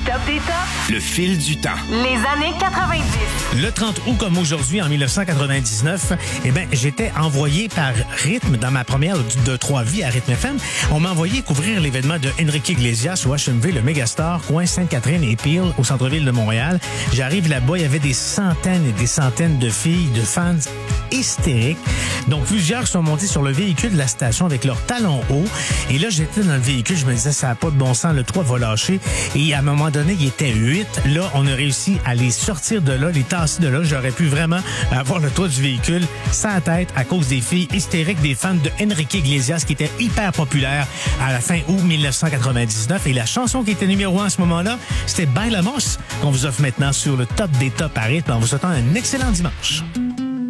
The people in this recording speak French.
top des tops. Le fil du temps. Les années 90. Le 30 août, comme aujourd'hui, en 1999, j'étais envoyé par Rythme, dans ma première de 3 vies à Rythme FM. On m'a envoyé couvrir l'événement de Enrique Iglesias au HMV, le Megastar, coin Sainte-Catherine et Peel, au centre-ville de Montréal. J'arrive là-bas, il y avait des centaines et des centaines de filles, de fans hystériques. Donc, plusieurs sont montés sur le véhicule de la station avec leurs talons hauts. Et là, j'étais dans le véhicule, je me disais, ça n'a pas de bon sens, le toit va lâcher. Et à un moment donné, il était 8. Là, on a réussi à les sortir de là, les tasser de là. J'aurais pu vraiment avoir le toit du véhicule sans tête à cause des filles hystériques, des fans de Enrique Iglesias qui était hyper populaire à la fin août 1999. Et la chanson qui était numéro 1 à ce moment-là, c'était Bailamos, qu'on vous offre maintenant sur le top des tops à rythme en vous souhaitant un excellent dimanche.